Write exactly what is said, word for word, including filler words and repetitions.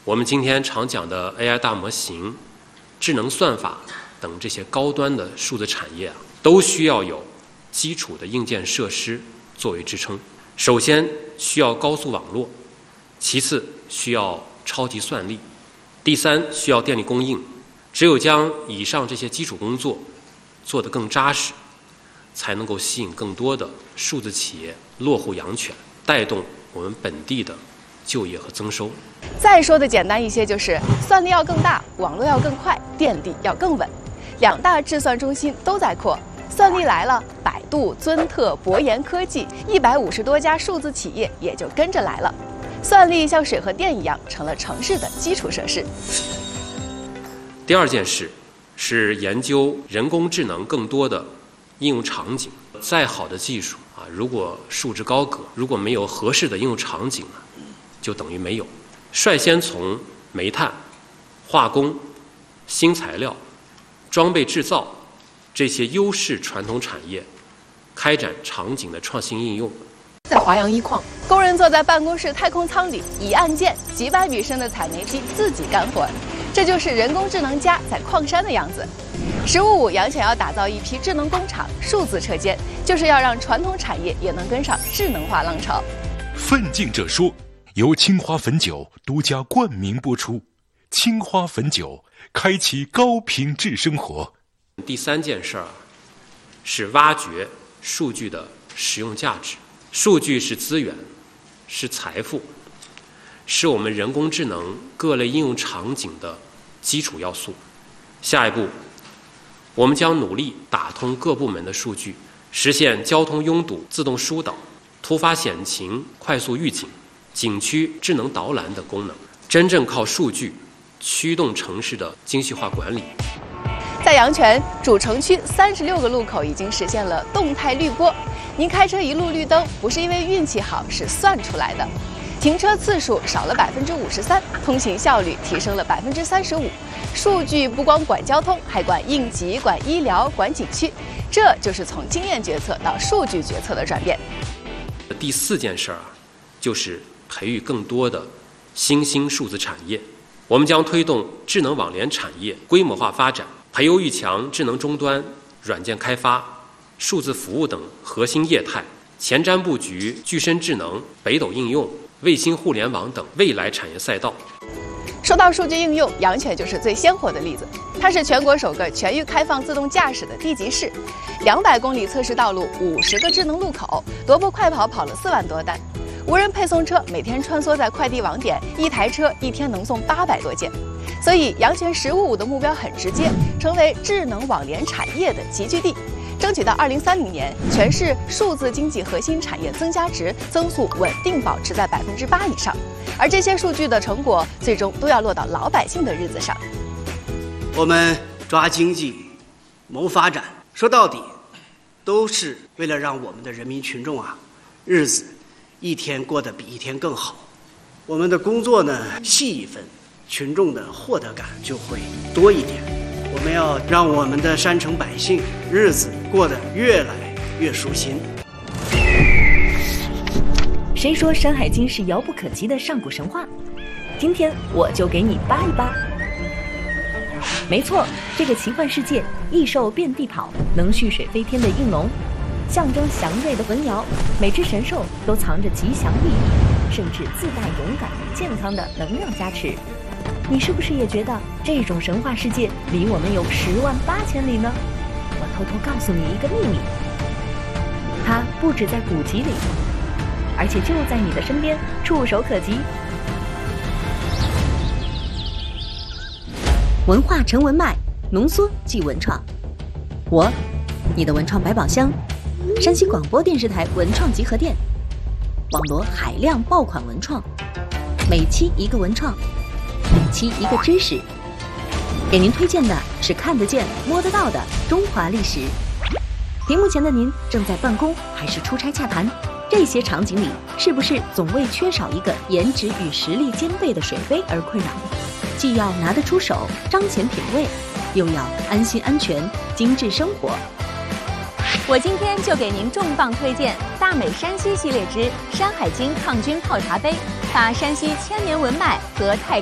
我们今天常讲的 A I 大模型、智能算法等这些高端的数字产业啊，都需要有基础的硬件设施作为支撑。首先需要高速网络，其次需要超级算力，第三需要电力供应。只有将以上这些基础工作做得更扎实，才能够吸引更多的数字企业落户阳泉，带动我们本地的就业和增收。 再说的简单一些，就是算力要更大，网络要更快，电力要更稳。两大智算中心都在扩，算力来了，百度、尊特、博研科技一百五十多家数字企业也就跟着来了。算力像水和电一样，成了城市的基础设施。 第二件事是研究人工智能更多的应用场景。再好的技术啊，如果束之高阁，如果没有合适的应用场景啊，就等于没有。率先从煤炭、化工、新材料、装备制造这些优势传统产业开展场景的创新应用。 在华阳一矿，工人坐在办公室太空舱里，一按键，几百米深的采煤机自己干活。这就是人工智能家在矿山的样子。十五五阳泉要打造一批智能工厂、数字车间，就是要让传统产业也能跟上智能化浪潮。 奋进者说，由青花汾酒独家冠名播出。青花汾酒，开启高品质生活。 第三件事儿是挖掘数据的实用价值。数据是资源，是财富，是我们人工智能各类应用场景的基础要素。下一步，我们将努力打通各部门的数据，实现交通拥堵自动疏导、突发险情快速预警、景区智能导览等功能，真正靠数据驱动城市的精细化管理。 在阳泉主城区三十六个路口已经实现了动态绿波。您开车一路绿灯，不是因为运气好，是算出来的。停车次数少了百分之五十三，通行效率提升了百分之三十五。数据不光管交通，还管应急、管医疗、管景区，这就是从经验决策到数据决策的转变。 第四件事儿啊，就是培育更多的新兴数字产业。我们将推动智能网联产业规模化发展，培优育强智能终端、软件开发、数字服务等核心业态，前瞻布局具身智能、北斗应用、卫星互联网等未来产业赛道。 说到数据应用，阳泉就是最鲜活的例子。它是全国首个全域开放自动驾驶的地级市，两百公里测试道路，五十个智能路口，踱步快跑跑了四万多单。无人配送车每天穿梭在快递网点，一台车一天能送八百多件。所以阳泉十五五的目标很直接，成为智能网联产业的集聚地。争取到二零三零年，全市数字经济核心产业增加值增速稳定保持在百分之八以上，而这些数据的成果，最终都要落到老百姓的日子上。 我们抓经济、谋发展，说到底，都是为了让我们的人民群众啊，日子一天过得比一天更好。我们的工作呢，细一分，群众的获得感就会多一点。我们要让我们的山城百姓日子过得越来越舒心。 谁说《山海经》是遥不可及的上古神话？今天我就给你扒一扒。没错，这个奇幻世界，异兽遍地跑，能蓄水飞天的应龙，象征祥瑞的文瑶，每只神兽都藏着吉祥利益，甚至自带勇敢、健康的能量加持。你是不是也觉得这种神话世界离我们有十万八千里呢？我偷偷告诉你一个秘密，它不止在古籍里，而且就在你的身边，触手可及。 文化成文脉，浓缩即文创。我，你的文创百宝箱，山西广播电视台文创集合店，网罗海量爆款文创，每期一个文创，每期一个知识，给您推荐的是看得见、摸得到的中华历史。屏幕前的您正在办公还是出差洽谈？这些场景里，是不是总为缺少一个颜值与实力兼备的水杯而困扰？既要拿得出手，彰显品味，又要安心安全、精致生活。 我今天就给您重磅推荐大美山西系列之《山海经抗菌泡茶杯》，把山西千年文脉和太